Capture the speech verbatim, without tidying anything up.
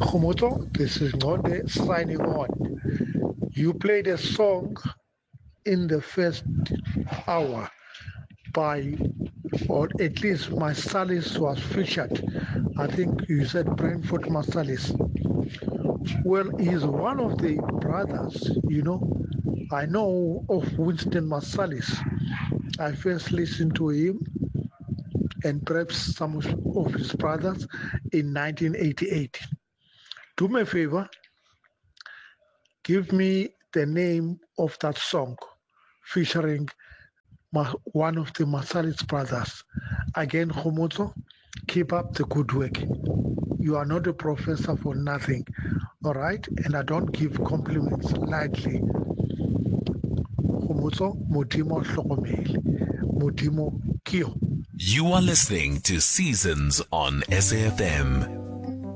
Khomotso, this is Ngonde signing on. You played a song in the first hour by, or at least Marsalis was featured. I think you said Brentford Marsalis. Well, he's one of the brothers, you know. I know of Winston Marsalis. I first listened to him and perhaps some of his brothers in nineteen eighty-eight. Do me a favor, give me the name of that song featuring one of the Marsalis brothers. Again, Khomotso, keep up the good work. You are not a professor for nothing, all right? And I don't give compliments lightly. Khomotso, Modimo hlokomele, Modimo kio. You are listening to Seasons on S A F M.